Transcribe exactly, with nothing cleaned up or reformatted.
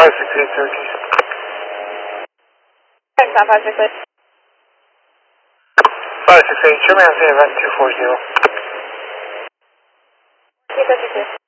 five six eight Turkey. five six eight. five six eight, show me on the event two four zero. Keep it two.